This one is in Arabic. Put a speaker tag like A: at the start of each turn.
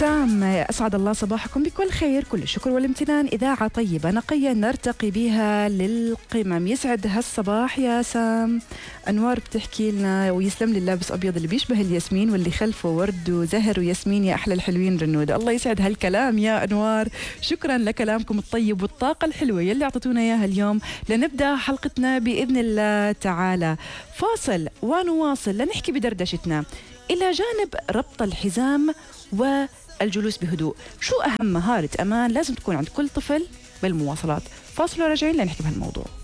A: سام، أسعد الله صباحكم بكل خير، كل الشكر والامتنان. إذاعة طيبة نقية نرتقي بها للقمم. يسعد هالصباح يا سام. أنوار بتحكي لنا ويسلم لي اللابس أبيض اللي بيشبه الياسمين واللي خلفه ورد وزهر وياسمين يا أحلى الحلوين رنود. الله يسعد هالكلام يا أنوار، شكرا لكلامكم الطيب والطاقة الحلوة يلي أعطتونا إياها اليوم لنبدأ حلقتنا بإذن الله تعالى. فاصل ونواصل لنحكي بدردشتنا إلى جانب ربط الحزام والجلوس بهدوء. شو أهم مهارة أمان لازم تكون عند كل طفل بالمواصلات؟ فاصل وراجعين لنحكي بهالموضوع.